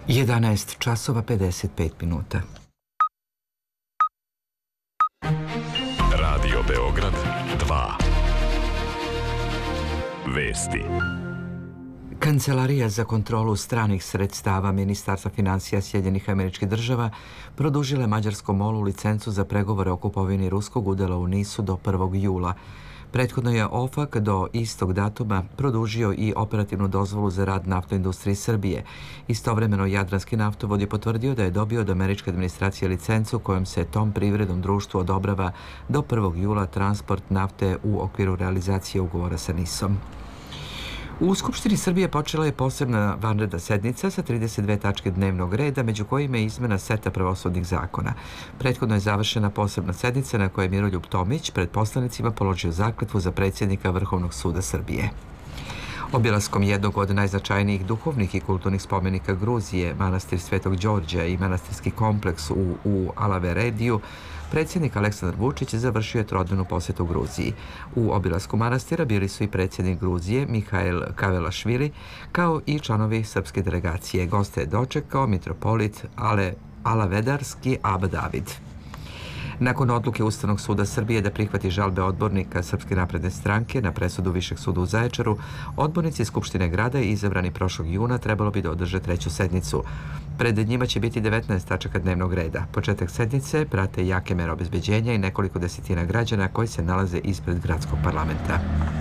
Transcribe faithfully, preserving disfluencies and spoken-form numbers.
jedanaest časova pedeset pet minuta. Radio Beograd dva. Vesti. Kancelarija za kontrolu stranih sredstava Ministarstva finansija Sjedinjenih Američkih Država produžila je mađarskom molu licencu za pregovore o kupovini ruskog udela u NIS-u do prvog jula. Prethodno je O F A C do istog datuma produžio i operativnu dozvolu za rad Naftoindustriji Srbije. Istovremeno, Jadranski naftovod je potvrdio da je dobio od američke administracije licencu kojom se tom privrednom društvu odobrava do prvog jula transport nafte u okviru realizacije ugovora sa NIS-om. U Skupštini Srbije počela je posebna vanredna sednica sa trideset dve tačke dnevnog reda, među kojima je izmena seta pravosudnih zakona. Prethodno je završena posebna sednica na kojoj je Miroljub Tomić pred poslanicima položio zakletvu za predsjednika Vrhovnog suda Srbije. Obilaskom jednog od najznačajnijih duhovnih i kulturnih spomenika Gruzije, manastir Svetog Đorđa i manastirski kompleks u, u Alaverediju, predsjednik Aleksandar Vučić završio je trodnevnu posjetu Gruziji. U obilasku manastira bili su i predsjednik Gruzije Mihail Kavelašvili, kao i članovi srpske delegacije. Goste je dočekao mitropolit Ale, Alavedarski Aba David. Nakon odluke Ustavnog suda Srbije da prihvati žalbe odbornika Srpske napredne stranke na presudu Višeg suda u Zaječaru, odbornici Skupštine grada izabrani prošlog juna trebalo bi da održe treću sednicu. Pred njima će biti devetnaest tačaka dnevnog reda. Početak sednice prate jake mere obezbeđenja i nekoliko desetina građana koji se nalaze ispred gradskog parlamenta.